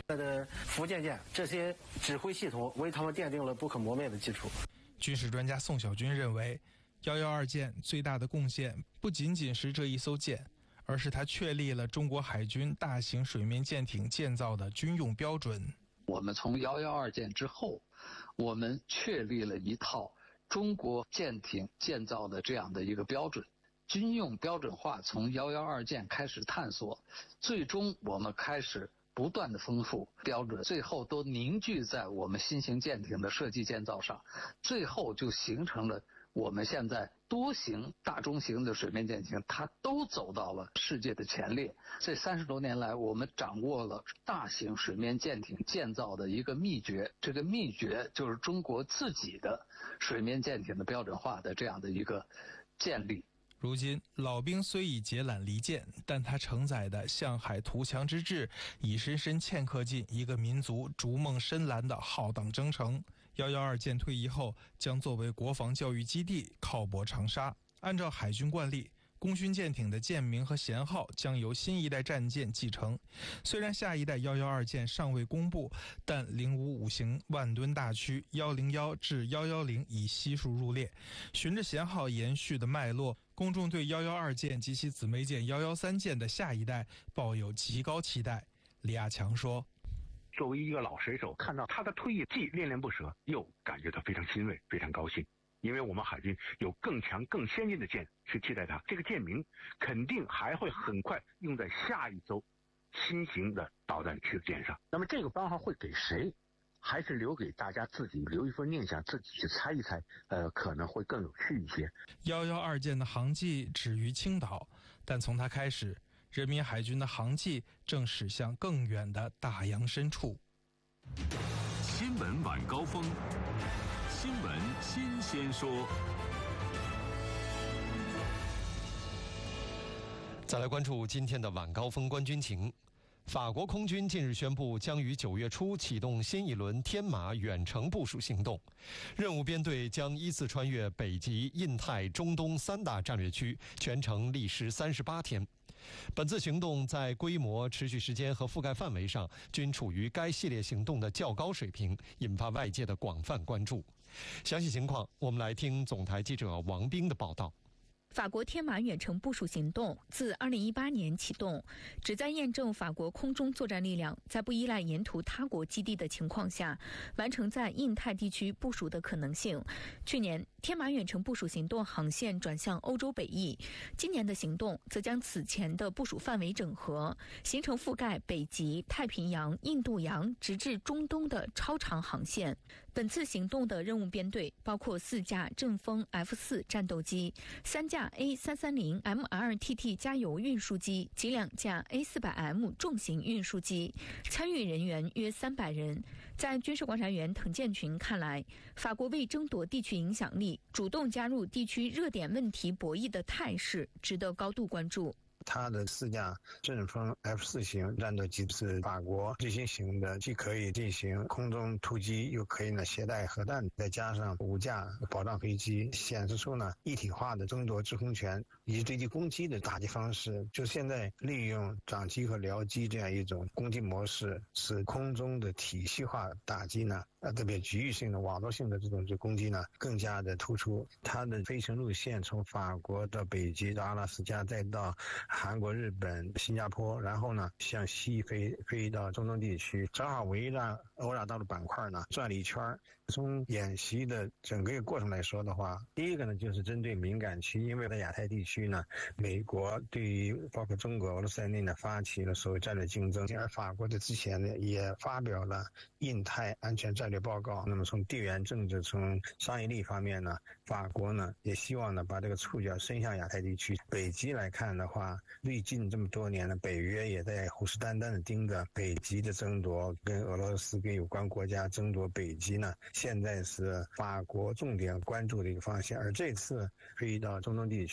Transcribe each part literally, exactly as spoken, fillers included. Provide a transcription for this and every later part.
的福建舰这些指挥系统为他们奠定了不可磨灭的基础。 军事专家宋小军认为，幺幺二舰最大的贡献不仅仅是这一艘舰，而是它确立了中国海军大型水面舰艇建造的军用标准。 我们从幺幺二舰之后，我们确立了一套中国舰艇建造的这样的一个标准，军用标准化从幺幺二舰开始探索，最终我们开始不断的丰富标准，最后都凝聚在我们新型舰艇的设计建造上，最后就形成了我们现在多型、大中型的水面舰艇，它都走到了世界的前列。这三十多年来，我们掌握了大型水面舰艇建造的一个秘诀，这个秘诀就是中国自己的水面舰艇的标准化的这样的一个建立。 如今老兵虽已解揽离间，但他承载的向海图强之志已深深嵌刻进一个民族逐梦深蓝的浩荡征程。幺幺二舰退役后将作为国防教育基地靠泊长沙。按照海军惯例，功勋舰艇的舰名和舷号将由新一代战舰继承。虽然下一代幺幺二舰尚未公布，但零五五型万吨大驱一零一至一一零已悉数入列。循着舷号延续的脉络，公众对幺幺二舰及其姊妹舰一一三舰的下一代抱有极高期待。李亚强说， 作为一个老水手，看到他的退役既恋恋不舍，又感觉到非常欣慰，非常高兴。因为我们海军有更强更先进的舰去替代它，这个舰名肯定还会很快用在下一艘新型的导弹驱逐舰上。那么这个番号会给谁，还是留给大家自己留一份念想，自己去猜一猜，呃，可能会更有趣一些。 幺幺二舰的航迹止于青岛，但从它开始，人民海军的航迹正驶向更远的大洋深处。 新闻晚高峰，新闻新鲜说。 再来关注今天的晚高峰观军情。法国空军近日宣布，将于九月初启动新一轮天马远程部署行动，任务编队将依次穿越北极、印太、中东三大战略区，全程历时三十八天。本次行动在规模、持续时间和覆盖范围上均处于该系列行动的较高水平，引发外界的广泛关注。详细情况，我们来听总台记者王冰的报道。 法国天马远程部署行动自二零一八年启动，旨在验证法国空中作战力量在不依赖沿途他国基地的情况下，完成在印太地区部署的可能性。去年，天马远程部署行动航线转向欧洲北翼，今年的行动则将此前的部署范围整合，形成覆盖北极、太平洋、印度洋直至中东的超长航线。本次行动的任务编队包括四架阵风 F 四 战斗机、三架 A 三三零 M R T T 加油运输机及两架 A 四百 M 重型运输机，参与人员约三百人。在军事观察员滕建群看来，法国为争夺地区影响力，主动加入地区热点问题博弈的态势值得高度关注。 它的四架阵风 F 四 型战斗机是法国最新型的，既可以进行空中突击，又可以呢携带核弹，再加上五架保障飞机，显示出呢一体化的争夺制空权以及对地攻击的打击方式。就现在利用掌机和僚机这样一种攻击模式，使空中的体系化打击呢呃，特别局域性的、网络性的这种攻击呢，更加的突出。它的飞行路线从法国到北极到阿拉斯加，再到韩国、日本、新加坡，然后呢向西飞飞到中东地区，正好围着欧亚大陆板块呢转了一圈。从演习的整个过程来说的话，第一个呢就是针对敏感区，因为在亚太地区呢，美国对于包括中国、俄罗斯在内呢发起了所谓战略竞争，而法国在之前呢也发表了印太安全战略报告。那么从地缘政治、从商业利益方面呢，法国呢也希望呢把这个触角伸向亚太地区。北极来看的话，历尽这么多年呢，北约也在虎视眈眈的盯着北极的争夺，跟俄罗斯跟有关国家争夺北极呢，现在是法国重点关注的一个方向。而这次飞到中东地区，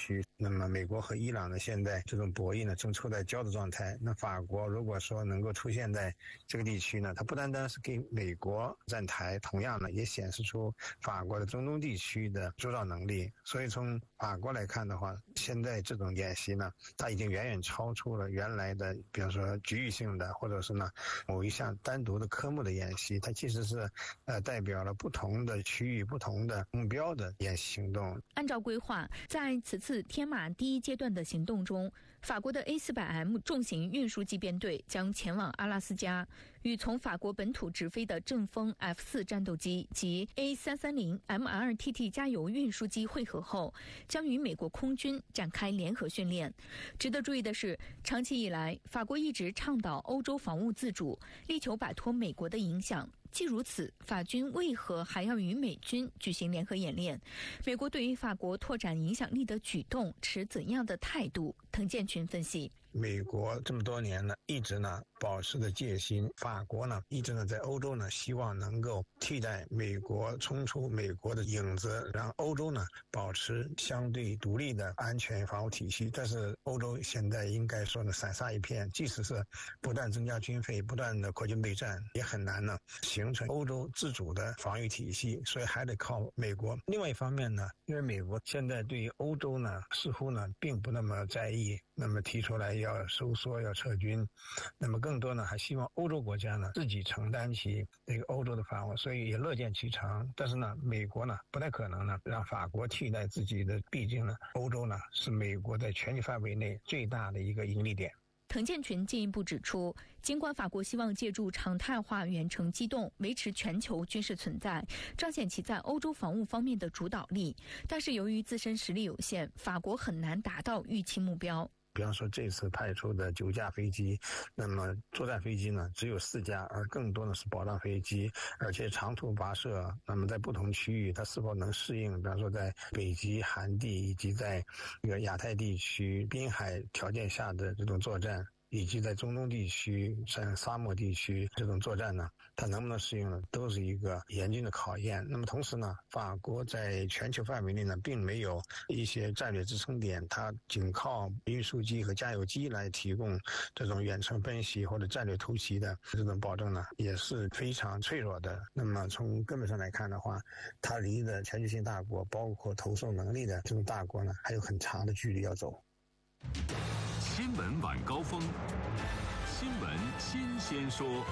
那么美国和伊朗呢，现在这种博弈呢正处在焦灼状态。那法国如果说能够出现在这个地区呢，它不单单是给美国站台，同样呢也显示出法国的中东地区的主导能力。所以从法国来看的话，现在这种演习呢，它已经远远超出了原来的比方说局域性的或者是呢某一项单独的科目的演习，它其实是呃代表了不同的区域不同的目标的演习行动。 按照规划，在此次天马第一阶段的行动中，法国的 A 四百 M 重型运输机编队将前往阿拉斯加，与从法国本土直飞的阵风 F 四 战斗机及 A 三三零 M R T T 加油运输机会合后，将与美国空军展开联合训练。值得注意的是，长期以来，法国一直倡导欧洲防务自主，力求摆脱美国的影响。既如此，法军为何还要与美军举行联合演练？美国对于法国拓展影响力的举动持怎样的态度？滕建群分析。 美国这么多年呢，一直呢保持着戒心。法国呢，一直呢在欧洲呢，希望能够替代美国冲出美国的影子，让欧洲呢保持相对独立的安全防务体系。但是欧洲现在应该说呢散沙一片，即使是不断增加军费，不断的扩军备战，也很难呢形成欧洲自主的防御体系，所以还得靠美国。另外一方面呢，因为美国现在对于欧洲呢似乎呢并不那么在意，那么提出来要收缩要撤军，那么更多呢还希望欧洲国家呢自己承担起这个欧洲的防务，所以也乐见其成。但是呢美国呢不太可能呢让法国替代自己的，毕竟呢欧洲呢是美国在全球范围内最大的一个盈利点。 滕建群进一步指出，尽管法国希望借助常态化远程机动维持全球军事存在，彰显其在欧洲防务方面的主导力，但是由于自身实力有限，法国很难达到预期目标。 比方说这次派出的九架飞机，那么作战飞机呢只有四架，而更多的是保障飞机，而且长途跋涉，那么在不同区域它是否能适应，比方说在北极、寒地以及在这个亚太地区滨海条件下的这种作战，以及在中东地区像沙漠地区这种作战呢，它能不能适应呢，都是一个严峻的考验。那么同时呢，法国在全球范围内呢，并没有一些战略支撑点，它仅靠运输机和加油机来提供这种远程分析或者战略突袭的这种保证呢，也是非常脆弱的。那么从根本上来看的话，它离的全球性大国，包括投送能力的这种大国呢，还有很长的距离要走。 新闻晚高峰，新闻新鲜说。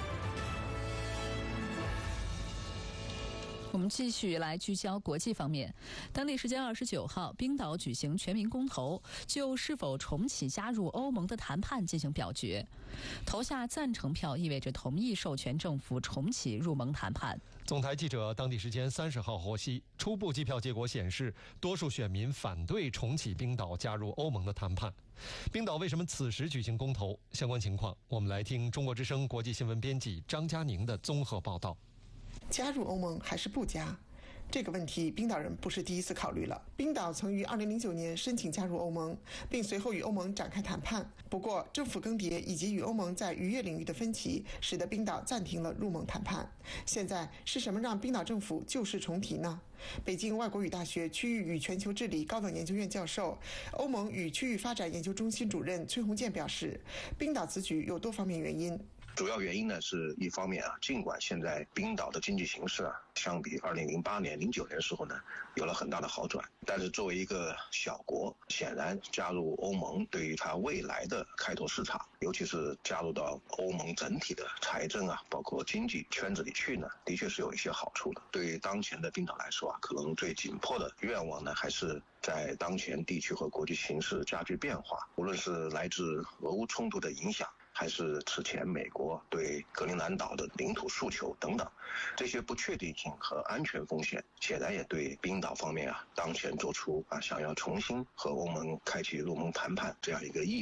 我们继续来聚焦国际方面。当地时间二十九号，冰岛举行全民公投，就是否重启加入欧盟的谈判进行表决。投下赞成票意味着同意授权政府重启入盟谈判。 总台记者当地时间三十号获悉，初步计票结果显示，多数选民反对重启冰岛加入欧盟的谈判。冰岛为什么此时举行公投？相关情况，我们来听中国之声国际新闻编辑张佳宁的综合报道。 加入欧盟还是不加？这个问题，冰岛人不是第一次考虑了。冰岛曾于二零零九年申请加入欧盟，并随后与欧盟展开谈判。不过，政府更迭以及与欧盟在渔业领域的分歧，使得冰岛暂停了入盟谈判。现在是什么让冰岛政府旧事重提呢？北京外国语大学区域与全球治理高等研究院教授、欧盟与区域发展研究中心主任崔洪建表示，冰岛此举有多方面原因。 主要原因呢，是一方面啊，尽管现在冰岛的经济形势啊，相比二零零八年、零九年时候呢，有了很大的好转，但是作为一个小国，显然加入欧盟对于它未来的开拓市场，尤其是加入到欧盟整体的财政啊，包括经济圈子里去呢，的确是有一些好处的。对于当前的冰岛来说啊，可能最紧迫的愿望呢，还是在当前地区和国际形势加剧变化，无论是来自俄乌冲突的影响，还是此前美国对格陵兰岛的领土诉求等等，这些不确定性和安全风险，显然也对冰岛方面啊，当前做出啊想要重新和欧盟开启入盟谈判这样一个意愿啊，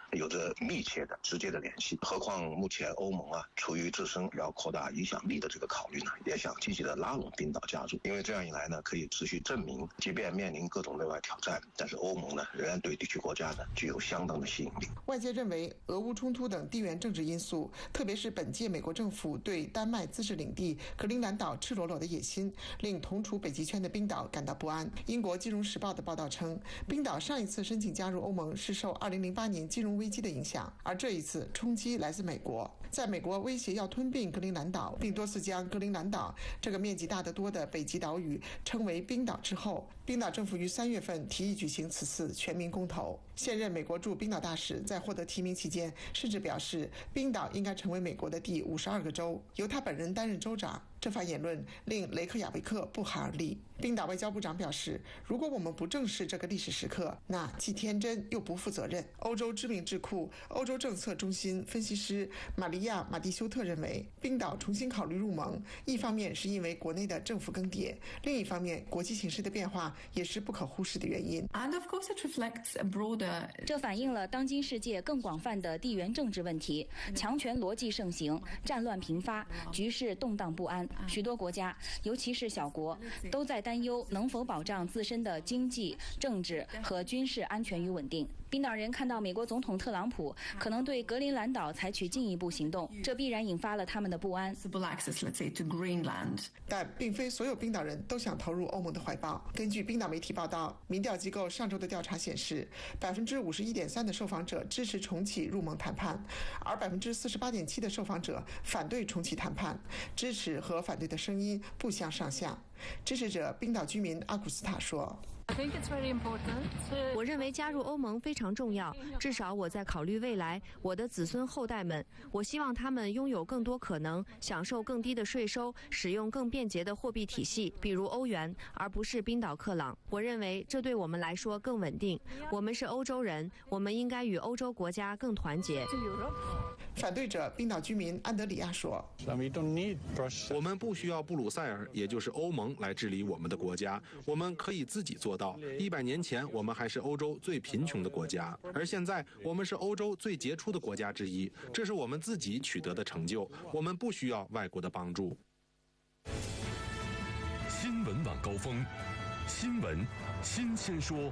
有着密切的、直接的联系。何况目前欧盟啊，出于自身要扩大影响力的这个考虑呢，也想积极的拉拢冰岛加入，因为这样一来呢，可以持续证明，即便面临各种内外挑战，但是欧盟呢，仍然对地区国家呢具有相当的吸引力。 外界认为，俄乌冲突等地缘政治因素，特别是本届美国政府对丹麦自治领地格陵兰岛赤裸裸的野心，令同处北极圈的冰岛感到不安。英国《金融时报》的报道称，冰岛上一次申请加入欧盟是受二零零八年金融危机的影响，而这一次冲击来自美国。在美国威胁要吞并格陵兰岛，并多次将格陵兰岛这个面积大得多的北极岛屿称为冰岛之后，冰岛政府于三月份提议举行此次全民公投。现任美国驻冰岛大使在获得提名期间，甚至表示冰岛应该成为美国的第五十二个州，由他本人担任州长。这番言论令雷克雅维克不寒而栗。冰岛外交部长表示，如果我们不正视这个历史时刻，那既天真又不负责任。欧洲知名智库欧洲政策中心分析师玛利亚·马蒂修特认为，冰岛重新考虑入盟，一方面是因为国内的政府更迭，另一方面国际形势的变化也是不可忽视的原因。 And of course it reflects a broader... 这反映了当今世界更广泛的地缘政治问题，强权逻辑盛行，战乱频发，局势动荡不安。许多国家，尤其是小国，都在担忧能否保障自身的经济、政治和军事安全与稳定。冰岛人看到美国总统特朗普可能对格陵兰岛采取进一步行动，这必然引发了他们的不安。 但并非所有冰岛人都想投入欧盟的怀抱。根据冰岛媒体报道，民调机构上周的调查显示，百分之五十一点三的受访者支持重启入盟谈判，而百分之四十八点七的受访者反对重启谈判。支持和反对的声音不相上下。支持者冰岛居民阿古斯塔说， 我认为加入欧盟非常重要，至少我在考虑未来我的子孙后代们，我希望他们拥有更多可能，享受更低的税收，使用更便捷的货币体系，比如欧元，而不是冰岛克朗。我认为这对我们来说更稳定。我们是欧洲人，我们应该与欧洲国家更团结。 反对者冰岛居民安德里亚说， 我们不需要布鲁塞尔，也就是欧盟来治理我们的国家，我们可以自己做到。一百年前我们还是欧洲最贫穷的国家，而现在我们是欧洲最杰出的国家之一，这是我们自己取得的成就，我们不需要外国的帮助。 新闻晚高峰，新闻新鲜说。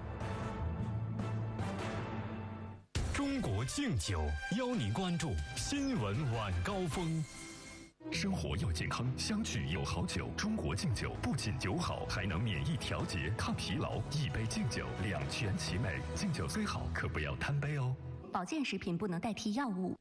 中国敬酒邀您关注新闻晚高峰。生活要健康，相聚有好酒。中国敬酒不仅酒好，还能免疫调节、抗疲劳。一杯敬酒，两全其美。敬酒虽好，可不要贪杯哦。 保健食品不能代替药物。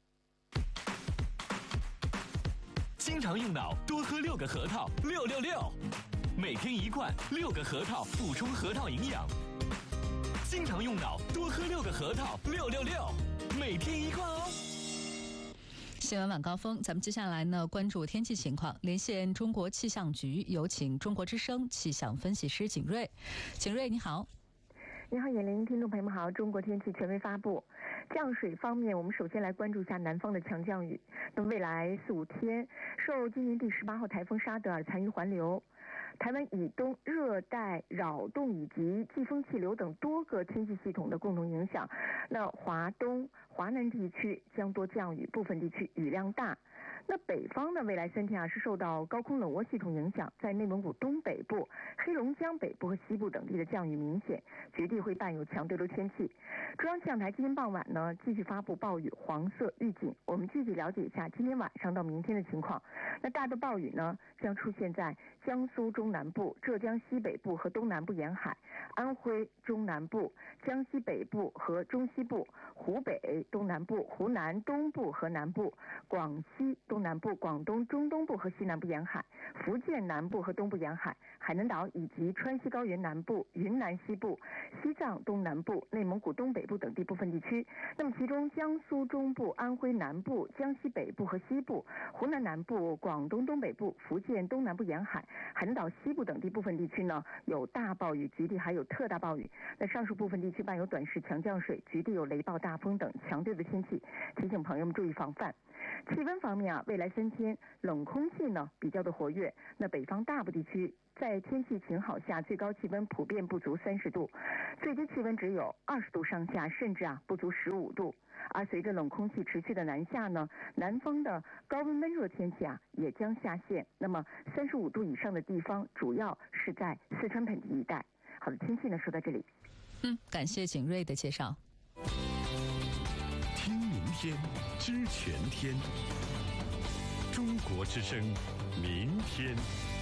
经常用脑，多喝六个核桃，六六六。每天一罐，六个核桃，补充核桃营养。经常用脑，多喝六个核桃，六六六，每天一罐哦。 新闻晚高峰，咱们接下来呢关注天气情况，连线中国气象局，有请中国之声气象分析师景瑞。景瑞，你好。 你好，眼玲，听众朋友们好。中国天气权威发布。降水方面，我们首先来关注一下南方的强降雨。那么未来四五天，受今年第十八号台风沙德尔残余环流、台湾以东热带扰动以及季风气流等多个天气系统的共同影响，那华东、华南地区将多降雨，部分地区雨量大。那北方呢，未来三天啊是受到高空冷涡系统影响，在内蒙古东北部、黑龙江北部和西部等地的降雨明显，局地会伴有强对流天气。中央气象台今天傍晚呢继续发布暴雨黄色预警。我们具体了解一下今天晚上到明天的情况。那大的暴雨呢将出现在江苏中南部、浙江西北部和东南部沿海、安徽中南部、江西北部和中西部、湖北东南部、湖南东部和南部、广西东南部、广东中东部和西南部沿海、福建南部和东部沿海、海南岛以及川西高原南部、云南西部、西藏东南部、内蒙古东北部等地部分地区。那么其中江苏中部、安徽南部、江西北部和西部、湖南南部、广东东北部、福建东南部沿海、海南岛西部等地部分地区呢有大暴雨，局地还有特大暴雨。那上述部分地区伴有短时强降水，局地有雷暴、大风等强对的天气，提醒朋友们注意防范。 气温方面啊，未来三天冷空气呢比较的活跃，那北方大部地区在天气晴好下，最高气温普遍不足三十度，最低气温只有二十度上下，甚至啊不足十五度。而随着冷空气持续的南下呢，南方的高温闷热天气啊也将下线。那么三十五度以上的地方，主要是在四川盆地一带。好的，天气呢说到这里。 嗯，感谢景睿的介绍。 听明天，知全天。中国之声，明天。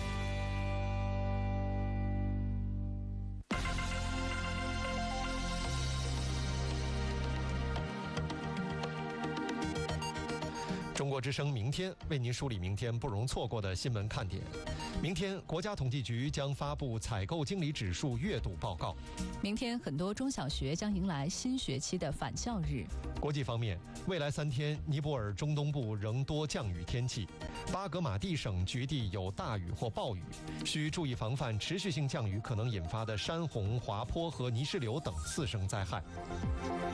中国之声明天为您梳理明天不容错过的新闻看点。明天，国家统计局将发布采购经理指数月度报告。 明天，很多中小学将迎来新学期的返校日。 国际方面，未来三天，尼泊尔中东部仍多降雨天气，巴格马蒂省局地有大雨或暴雨，需注意防范持续性降雨可能引发的山洪、滑坡和泥石流等次生灾害。